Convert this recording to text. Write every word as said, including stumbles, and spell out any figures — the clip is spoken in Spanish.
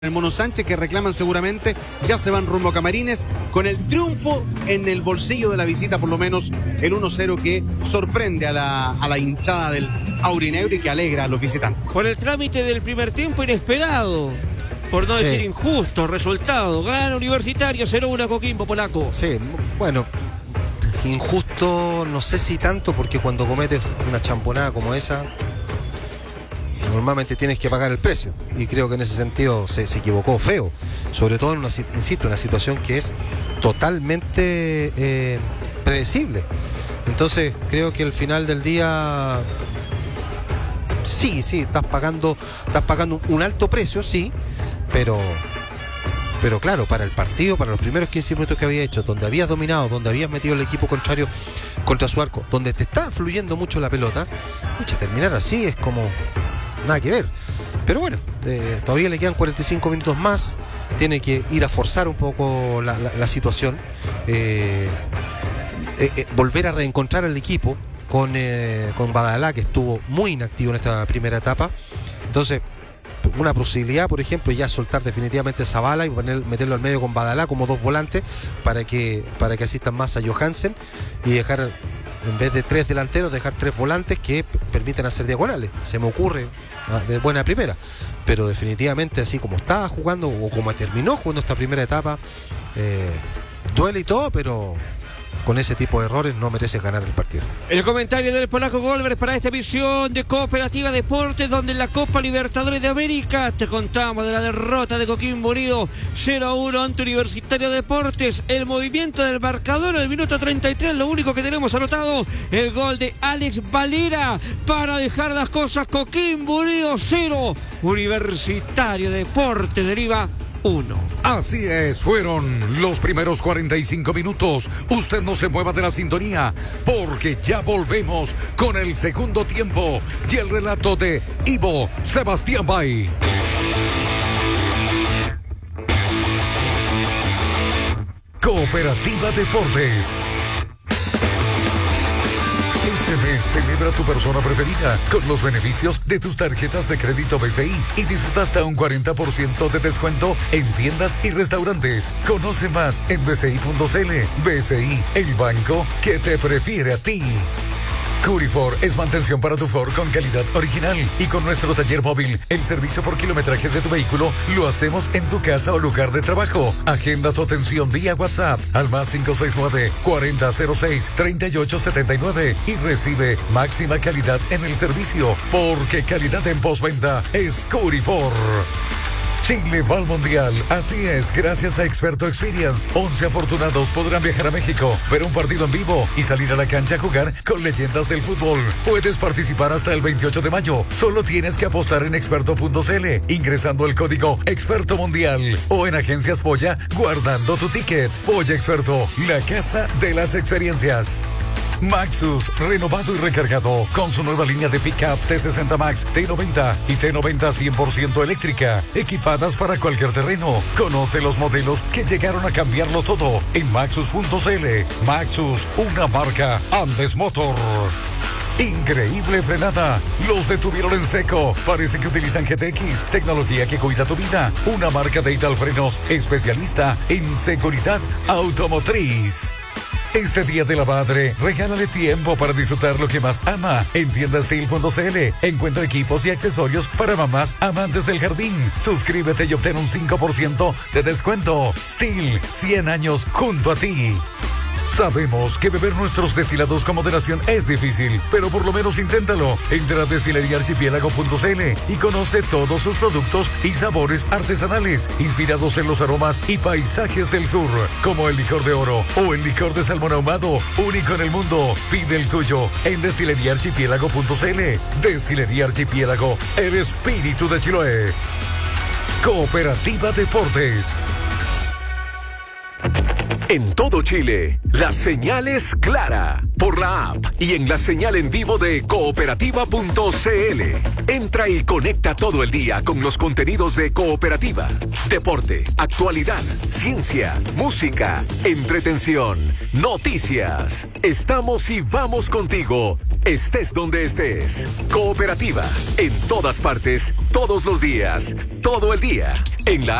El Mono Sánchez, que reclaman seguramente, ya se van rumbo a Camarines con el triunfo en el bolsillo de la visita, por lo menos el uno cero que sorprende a la, a la hinchada del aurinegro y que alegra a los visitantes. Por el trámite del primer tiempo inesperado, por no sí. decir injusto, resultado, gana Universitario cero uno a Coquimbo, Polaco. Sí, bueno, injusto no sé si tanto, porque cuando cometes una champonada como esa, normalmente tienes que pagar el precio, y creo que en ese sentido se, se equivocó feo, sobre todo en una, insisto, una situación que es totalmente eh, predecible. Entonces creo que al final del día sí, sí, estás pagando estás pagando un alto precio, sí, pero pero claro, para el partido, para los primeros quince minutos que había hecho, donde habías dominado, donde habías metido el equipo contrario contra su arco, donde te está fluyendo mucho la pelota, pucha, terminar así es como nada que ver. Pero bueno, eh, todavía le quedan cuarenta y cinco minutos más. Tiene que ir a forzar un poco la, la, la situación, eh, eh, eh, volver a reencontrar al equipo con, eh, con Badalá, que estuvo muy inactivo en esta primera etapa. Entonces, una posibilidad, por ejemplo, ya soltar definitivamente esa bala y poner, meterlo al medio con Badalá como dos volantes para que, para que asistan más a Johansen, y dejar, en vez de tres delanteros, dejar tres volantes que permiten hacer diagonales. Se me ocurre de buena primera, pero definitivamente así como estaba jugando o como terminó jugando esta primera etapa, eh, duele y todo, pero con ese tipo de errores no mereces ganar el partido. El comentario del Polaco Golver para esta emisión de Cooperativa Deportes, donde en la Copa Libertadores de América te contamos de la derrota de Coquimbo Unido cero a uno ante Universitario Deportes. El movimiento del marcador al minuto treinta y tres, lo único que tenemos anotado, el gol de Alex Valera para dejar las cosas. Coquimbo Unido cero, Universitario Deportes deriva uno. Así es, fueron los primeros cuarenta y cinco minutos. Usted no se mueva de la sintonía, porque ya volvemos con el segundo tiempo y el relato de Ivo Sebastián Bay. Cooperativa Deportes. Este mes celebra tu persona preferida con los beneficios de tus tarjetas de crédito B C I y disfruta hasta un cuarenta por ciento de descuento en tiendas y restaurantes. Conoce más en b c i punto c l. B C I, el banco que te prefiere a ti. Curifor es mantención para tu Ford con calidad original, y con nuestro taller móvil, el servicio por kilometraje de tu vehículo lo hacemos en tu casa o lugar de trabajo. Agenda tu atención vía WhatsApp al más cinco seis nueve, cuarenta cero seis, treinta y ocho setenta y nueve y recibe máxima calidad en el servicio, porque calidad en postventa es Curifor. Chile va al Mundial, así es, gracias a Experto Experience. once afortunados podrán viajar a México, ver un partido en vivo y salir a la cancha a jugar con leyendas del fútbol. Puedes participar hasta el veintiocho de mayo. Solo tienes que apostar en experto punto c l, ingresando el código Experto Mundial, o en Agencias Polla, guardando tu ticket. Polla Experto, la casa de las experiencias. Maxus, renovado y recargado con su nueva línea de pickup T sesenta Max, T noventa y T noventa cien por ciento eléctrica, equipadas para cualquier terreno. Conoce los modelos que llegaron a cambiarlo todo en maxus punto c l. Maxus, una marca Andes Motor. Increíble frenada, los detuvieron en seco. Parece que utilizan G T X, tecnología que cuida tu vida. Una marca de Ital Frenos, especialista en seguridad automotriz. Este Día de la Madre, regálale tiempo para disfrutar lo que más ama. En tienda steel punto c l encuentra equipos y accesorios para mamás amantes del jardín. Suscríbete y obtén un cinco por ciento de descuento. Steel, cien años junto a ti. Sabemos que beber nuestros destilados con moderación es difícil, pero por lo menos inténtalo. Entra a destilería archipiélago punto c l y conoce todos sus productos y sabores artesanales, inspirados en los aromas y paisajes del sur, como el licor de oro o el licor de salmón ahumado, único en el mundo. Pide el tuyo en destilería archipiélago punto c l. Destilería Archipiélago, el espíritu de Chiloé. Cooperativa Deportes. En todo Chile, la señal es clara por la app y en la señal en vivo de cooperativa punto c l. Entra y conecta todo el día con los contenidos de Cooperativa. Deporte, actualidad, ciencia, música, entretención, noticias. Estamos y vamos contigo estés donde estés. Cooperativa, en todas partes, todos los días, todo el día. En la